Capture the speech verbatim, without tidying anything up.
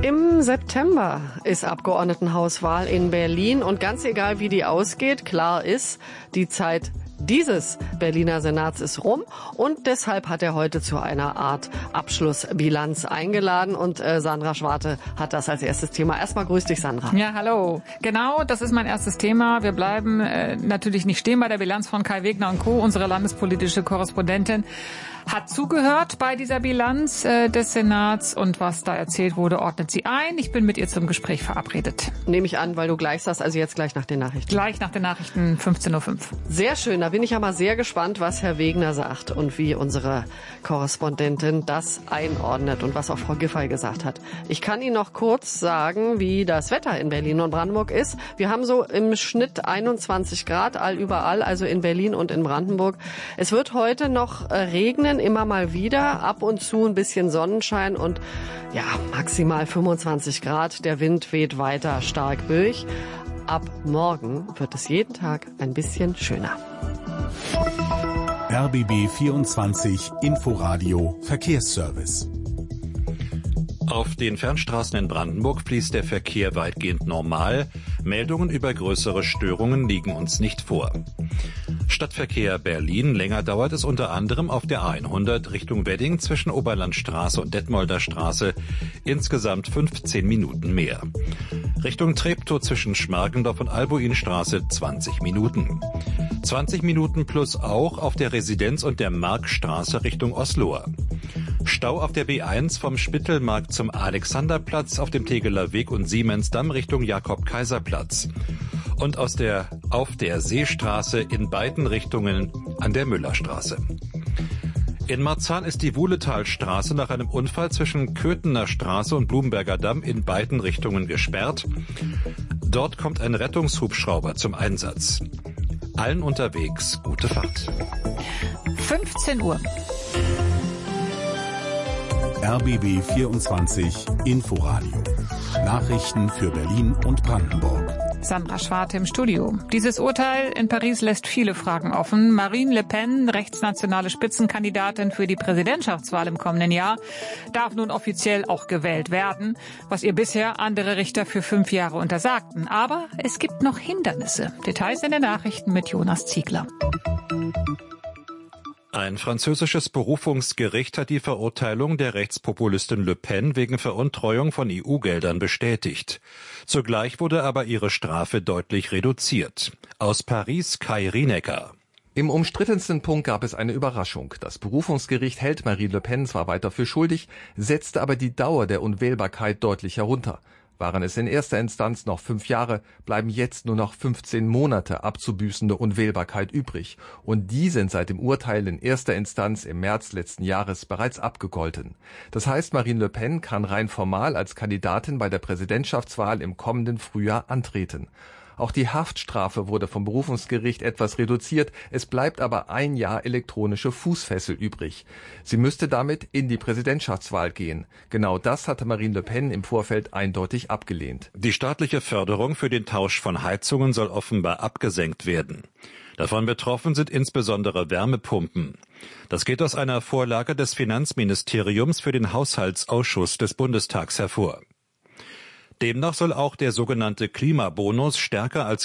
Im September ist Abgeordnetenhauswahl in Berlin und ganz egal, wie die ausgeht, klar ist, die Zeit dieses Berliner Senats ist rum und deshalb hat er heute zu einer Art Abschlussbilanz eingeladen und äh, Sandra Schwarte hat das als erstes Thema. Erstmal grüß dich, Sandra. Ja, hallo. Genau, das ist mein erstes Thema. Wir bleiben äh, natürlich nicht stehen bei der Bilanz von Kai Wegner und Co., unsere landespolitische Korrespondentin. Hat zugehört bei dieser Bilanz äh, des Senats und was da erzählt wurde, ordnet sie ein. Ich bin mit ihr zum Gespräch verabredet. Nehme ich an, weil du gleich sagst, also jetzt gleich nach den Nachrichten. Gleich nach den Nachrichten, fünfzehn Uhr fünf. Sehr schön, da bin ich ja mal sehr gespannt, was Herr Wegner sagt und wie unsere Korrespondentin das einordnet und was auch Frau Giffey gesagt hat. Ich kann Ihnen noch kurz sagen, wie das Wetter in Berlin und Brandenburg ist. Wir haben so im Schnitt einundzwanzig Grad all überall, also in Berlin und in Brandenburg. Es wird heute noch äh, regnen. Immer mal wieder, ab und zu ein bisschen Sonnenschein und ja, maximal fünfundzwanzig Grad. Der Wind weht weiter stark durch. Ab morgen wird es jeden Tag ein bisschen schöner. R B B vierundzwanzig Inforadio Verkehrsservice. Auf den Fernstraßen in Brandenburg fließt der Verkehr weitgehend normal. Meldungen über größere Störungen liegen uns nicht vor. Stadtverkehr Berlin. Länger dauert es unter anderem auf der A hundert Richtung Wedding zwischen Oberlandstraße und Detmolder Straße. Insgesamt fünfzehn Minuten mehr. Richtung Treptow zwischen Schmargendorf und Albuinstraße zwanzig Minuten. zwanzig Minuten plus auch auf der Residenz- und der Markstraße Richtung Osloer. Stau auf der B eins vom Spittelmarkt zum Alexanderplatz auf dem Tegeler Weg und Siemensdamm Richtung Jakob-Kaiser-Platz. Und aus der, auf der Seestraße in beiden Richtungen an der Müllerstraße. In Marzahn ist die Wuhletalstraße nach einem Unfall zwischen Köthener Straße und Blumenberger Damm in beiden Richtungen gesperrt. Dort kommt ein Rettungshubschrauber zum Einsatz. Allen unterwegs gute Fahrt. fünfzehn Uhr. R B B vierundzwanzig Inforadio. Nachrichten für Berlin und Brandenburg. Sandra Schwarte im Studio. Dieses Urteil in Paris lässt viele Fragen offen. Marine Le Pen, rechtsnationale Spitzenkandidatin für die Präsidentschaftswahl im kommenden Jahr, darf nun offiziell auch gewählt werden, was ihr bisher andere Richter für fünf Jahre untersagten. Aber es gibt noch Hindernisse. Details in den Nachrichten mit Jonas Ziegler. Ein französisches Berufungsgericht hat die Verurteilung der Rechtspopulistin Le Pen wegen Veruntreuung von E U-Geldern bestätigt. Zugleich wurde aber ihre Strafe deutlich reduziert. Aus Paris Kai Rienecker. Im umstrittensten Punkt gab es eine Überraschung. Das Berufungsgericht hält Marine Le Pen zwar weiter für schuldig, setzte aber die Dauer der Unwählbarkeit deutlich herunter. Waren es in erster Instanz noch fünf Jahre, bleiben jetzt nur noch fünfzehn Monate abzubüßende Unwählbarkeit übrig. Und die sind seit dem Urteil in erster Instanz im März letzten Jahres bereits abgegolten. Das heißt, Marine Le Pen kann rein formal als Kandidatin bei der Präsidentschaftswahl im kommenden Frühjahr antreten. Auch die Haftstrafe wurde vom Berufungsgericht etwas reduziert. Es bleibt aber ein Jahr elektronische Fußfessel übrig. Sie müsste damit in die Präsidentschaftswahl gehen. Genau das hatte Marine Le Pen im Vorfeld eindeutig abgelehnt. Die staatliche Förderung für den Tausch von Heizungen soll offenbar abgesenkt werden. Davon betroffen sind insbesondere Wärmepumpen. Das geht aus einer Vorlage des Finanzministeriums für den Haushaltsausschuss des Bundestags hervor. Demnach soll auch der sogenannte Klimabonus stärker als